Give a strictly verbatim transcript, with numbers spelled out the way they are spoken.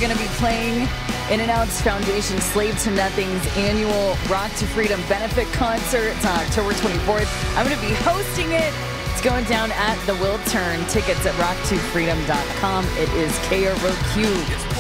going to be playing In-N-Out's Foundation Slave to Nothing's annual Rock to Freedom benefit concert. It's on October twenty-fourth. I'm going to be hosting it. It's going down at the Will Turn. Tickets at rock to freedom dot com. It is K R O Q.